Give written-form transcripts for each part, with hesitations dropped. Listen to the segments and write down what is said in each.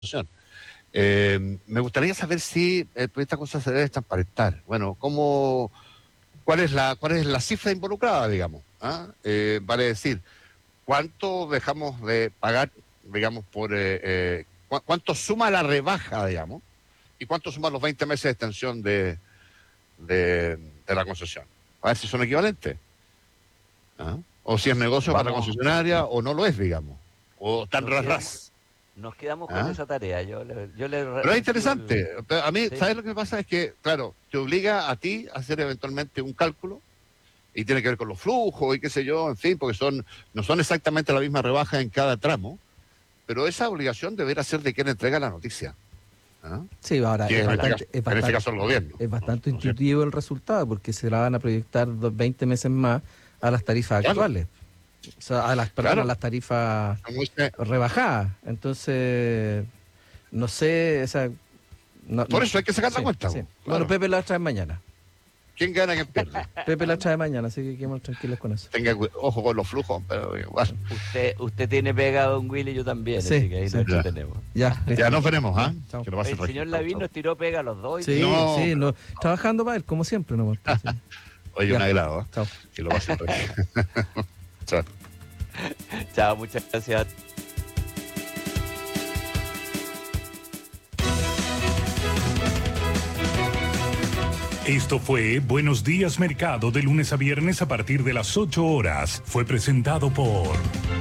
concesión. Me gustaría saber si el proyecto de concesión se debe transparentar. Bueno, ¿cuál es la cifra involucrada, digamos? ¿Ah? Vale decir, ¿cuánto dejamos de pagar, digamos, cuánto suma la rebaja, digamos, y cuánto suman los 20 meses de extensión de la concesión? A ver si son equivalentes. ¿Ah? O si es negocio para la concesionaria o no lo es, digamos. O tan ras. Nos quedamos con esa tarea. Pero es interesante. A mí, sí. ¿Sabes lo que pasa? Es que, claro, te obliga a ti a hacer eventualmente un cálculo y tiene que ver con los flujos y qué sé yo, en fin, porque no son exactamente la misma rebaja en cada tramo, pero esa obligación deberá ser de quien entrega la noticia. ¿Ah? Sí, ahora en este caso el gobierno. Es bastante intuitivo el resultado porque se la van a proyectar 20 meses más a las tarifas actuales. O sea, a las tarifas rebajadas. Entonces, no sé, por eso hay que sacar la cuenta. Sí. Claro. Bueno, Pepe la trae mañana. ¿Quién gana, quién pierde? Pepe la trae mañana, así que quedemos tranquilos con eso. Tenga ojo con los flujos, pero bueno. Usted tiene pega, don Willy, yo también, sí, así que ahí nos entretenemos. Ya nos veremos, ¿ah? El señor Lavín nos tiró pega a los dos. Sí, trabajando para él, como siempre. ¿No? Oye, un agrado, ¿eh? Chao. Que lo va a hacer. Chao. Chao, muchas gracias. Esto fue Buenos Días Mercado de lunes a viernes a partir de las 8 horas. Fue presentado por...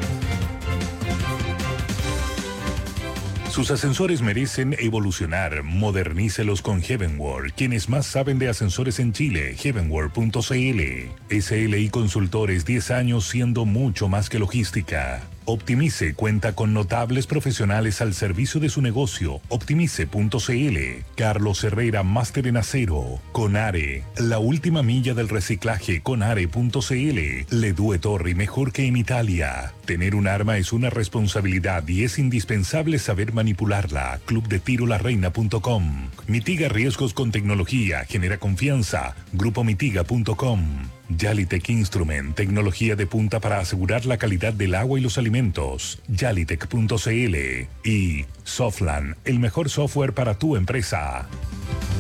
Sus ascensores merecen evolucionar. Modernícelos con Heavenworld, quienes más saben de ascensores en Chile. Heavenworld.cl. SLI Consultores, 10 años siendo mucho más que logística. Optimice cuenta con notables profesionales al servicio de su negocio. Optimice.cl. Carlos Herrera, máster en acero. Conare, la última milla del reciclaje. Conare.cl. Le Due Torri, mejor que en Italia. Tener un arma es una responsabilidad y es indispensable saber manipularla. Clubdetirolareina.com. Mitiga riesgos con tecnología, genera confianza. Grupomitiga.com. Yalitech Instrument, tecnología de punta para asegurar la calidad del agua y los alimentos. Yalitech.cl. Y Softland, el mejor software para tu empresa.